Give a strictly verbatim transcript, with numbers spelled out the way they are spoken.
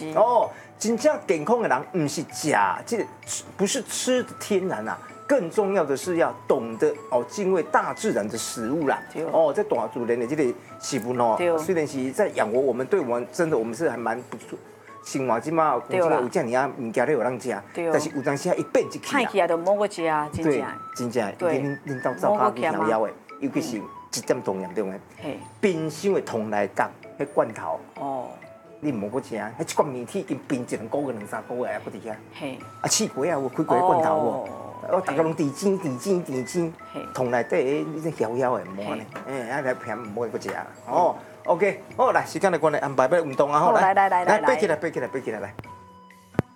是哦，真正健康的人不是吃，这个不是吃的天然啊。更重要的是要懂得哦，敬畏大自然的食物啦。哦，在大自然的这个食物哦，虽然是在养活我们，对我们真的我们是还蛮不错。生活即马有有这样物件咧有人食，但是有当时一变一去啊，啊，就冇个食啊，真正。 真正，因为恁恁到灶骹去摇摇的，尤其是一点重严重的，冰箱的桶内角迄罐头。哦。你唔好去食，迄一罐面体已经冰一两个月、两三个月还不伫遐。嘿。啊，试过啊，有开过罐头无？我大家拢地煎、地煎、地煎，桶内底你这摇摇的唔好呢。哎，啊来偏唔好去食。哦 ，OK， 好来，时间的关系安排要运动啊，好来， 来来来来， 背起来，背起来，背起来来。